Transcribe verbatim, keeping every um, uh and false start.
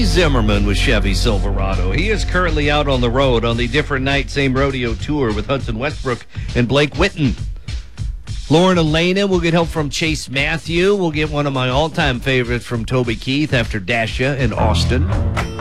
Zimmerman with Chevy Silverado. He is currently out on the road on the Different Night, Same Rodeo tour with Hudson Westbrook and Blake Witten. Lauren Elena will get help from Chase Matthew. We'll get one of my all-time favorites from Toby Keith after Dasha and Austin.